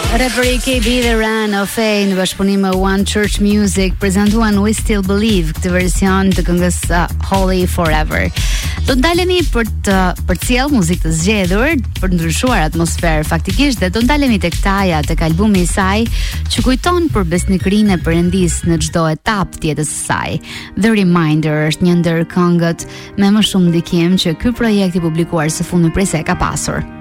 Rapper KB dhe Ran of A në bashkëpunim me One Church Music prezantuan We Still Believe, këtë version të këngës Holy Forever. Do të ndalemi për të përcjell muzikë të zgjedhur, për të ndryshuar atmosferë faktikisht, dhe do ndalemi tek Taja, tek albumi i saj, që kujton për besnikërinë e Perëndis në çdo etapë të jetës së saj. The Reminder është një ndër këngët me më shumë ndikim që ky projekt i publikuar së fundmi prej se ka pasur.